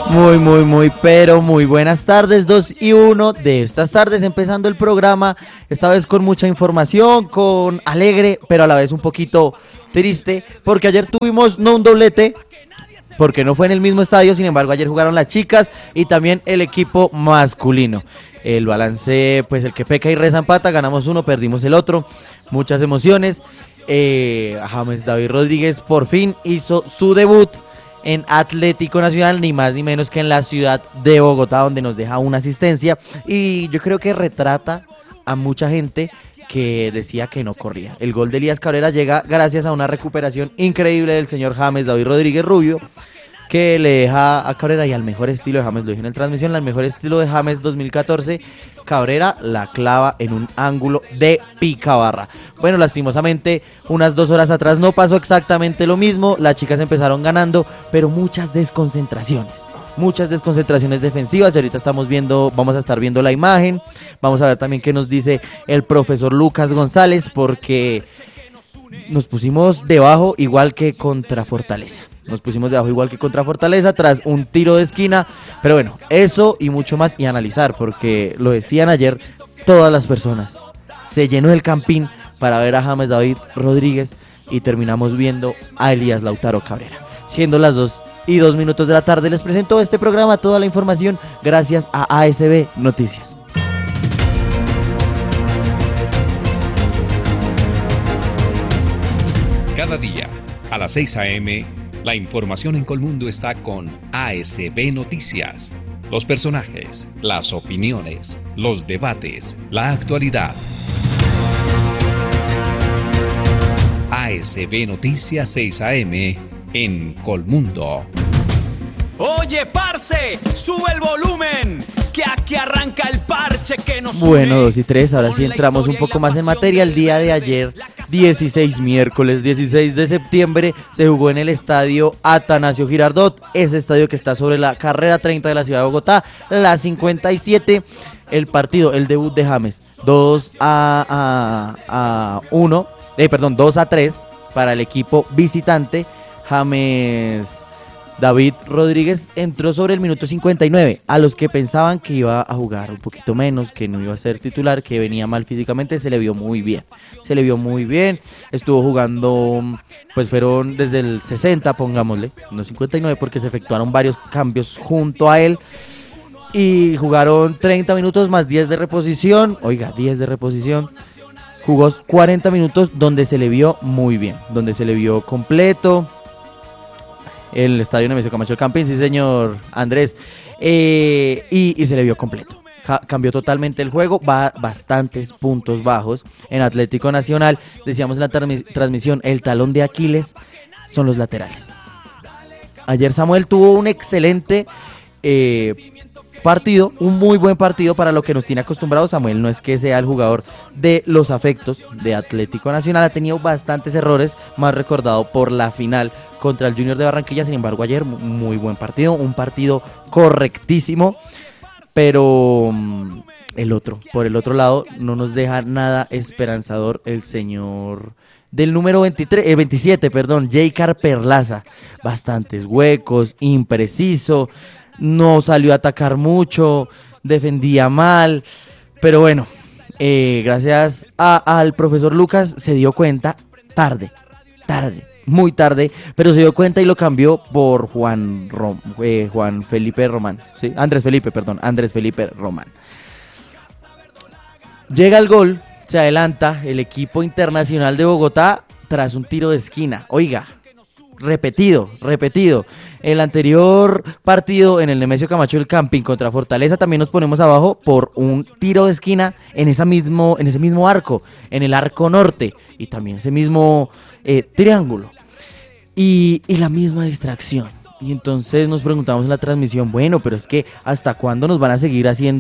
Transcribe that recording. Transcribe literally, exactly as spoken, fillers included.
Muy, muy, muy, pero muy buenas tardes, dos y uno de estas tardes, empezando el programa, esta vez con mucha información, con alegre, pero a la vez un poquito triste, porque ayer tuvimos no un doblete, porque no fue en el mismo estadio, sin embargo ayer jugaron las chicas y también el equipo masculino. El balance, pues el que peca y reza empata, ganamos uno, perdimos el otro, muchas emociones. eh, James David Rodríguez por fin hizo su debut en Atlético Nacional, ni más ni menos que en la ciudad de Bogotá, donde nos deja una asistencia, y yo creo que retrata a mucha gente que decía que no corría. El gol de Elías Cabrera llega gracias a una recuperación increíble del señor James David Rodríguez Rubio, que le deja a Cabrera, y al mejor estilo de James, lo dije en la transmisión, al mejor estilo de James dos mil catorce, Cabrera la clava en un ángulo de picabarra. Bueno, lastimosamente, unas dos horas atrás no pasó exactamente lo mismo, las chicas empezaron ganando, pero muchas desconcentraciones, muchas desconcentraciones defensivas, y ahorita estamos viendo, vamos a estar viendo la imagen, vamos a ver también qué nos dice el profesor Lucas González, porque nos pusimos debajo igual que contra Fortaleza. Nos pusimos debajo igual que contra Fortaleza tras un tiro de esquina, pero bueno, eso y mucho más y analizar, porque lo decían ayer todas las personas. Se llenó el campín para ver a James David Rodríguez y terminamos viendo a Elías Lautaro Cabrera. Siendo las dos y dos minutos de la tarde, les presento este programa, toda la información gracias a A S B Noticias. Cada día, a las seis a eme, la información en Colmundo está con A S B Noticias. Los personajes, las opiniones, los debates, la actualidad. A S B Noticias seis a eme en Colmundo. Oye, parce, sube el volumen, que aquí arranca el parche que nos une. Bueno, dos y tres, ahora sí entramos un poco más en materia. El día de ayer, dieciséis, miércoles dieciséis de septiembre, se jugó en el estadio Atanasio Girardot, ese estadio que está sobre la carrera treinta de la ciudad de Bogotá, la cincuenta y siete. El partido, el debut de James, dos a uno, eh, perdón, dos a tres para el equipo visitante. James David Rodríguez entró sobre el minuto cincuenta y nueve. A los que pensaban que iba a jugar un poquito menos, que no iba a ser titular, que venía mal físicamente, se le vio muy bien. Se le vio muy bien. Estuvo jugando, pues fueron desde el sesenta, pongámosle, no cincuenta y nueve, porque se efectuaron varios cambios junto a él. Y jugaron treinta minutos más diez de reposición. Oiga, diez de reposición. Jugó cuarenta minutos donde se le vio muy bien, donde se le vio completo. El estadio Nemesio Camacho del Campín, sí señor Andrés, eh, y, y se le vio completo. Ja, cambió totalmente el juego, va bastantes puntos bajos en Atlético Nacional. Decíamos en la tra- transmisión, el talón de Aquiles son los laterales. Ayer Samuel tuvo un excelente eh, partido, un muy buen partido para lo que nos tiene acostumbrados. Samuel no es que sea el jugador de los afectos de Atlético Nacional, ha tenido bastantes errores, más recordado por la final contra el Junior de Barranquilla. Sin embargo, ayer muy buen partido, un partido correctísimo, pero um, el otro, por el otro lado, no nos deja nada esperanzador el señor del número veintitrés, eh, veintisiete, perdón, Jaycar Perlaza. Bastantes huecos, impreciso, no salió a atacar mucho, defendía mal, pero bueno, eh, gracias a, al profesor Lucas se dio cuenta tarde, tarde. Muy tarde, pero se dio cuenta y lo cambió por Juan Rom, eh, Juan Felipe Román, ¿sí? Andrés Felipe, perdón, Andrés Felipe Román. Llega el gol, se adelanta el equipo Internacional de Bogotá tras un tiro de esquina. Oiga, repetido, repetido. El anterior partido en el Nemesio Camacho del Campín contra Fortaleza también nos ponemos abajo por un tiro de esquina en, esa mismo, en ese mismo arco, en el arco norte, y también ese mismo eh, triángulo. Y, y la misma distracción. Y entonces nos preguntamos en la transmisión, bueno, pero es que ¿hasta cuándo nos van a seguir haciendo